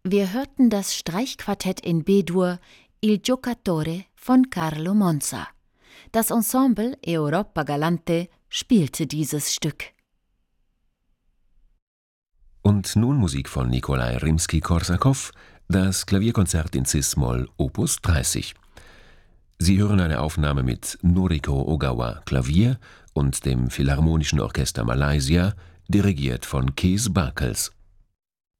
Wir hörten das Streichquartett in B-Dur Il Giocatore von Carlo Monza. Das Ensemble Europa Galante spielte dieses Stück. Und nun Musik von Nikolai Rimski-Korsakow, das Klavierkonzert in Cis-Moll Opus 30. Sie hören eine Aufnahme mit Noriko Ogawa Klavier und dem Philharmonischen Orchester Malaysia, dirigiert von Kees Barkels.